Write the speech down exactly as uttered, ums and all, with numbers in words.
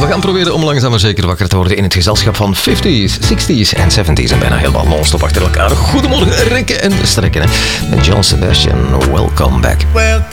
We gaan proberen om langzaam maar zeker wakker te worden in het gezelschap van vijftiger, zestigers en zeventigers en bijna helemaal non-stop achter elkaar. Goedemorgen, rekken en strekken. Hè. Met John Sebastian, welcome back. Welcome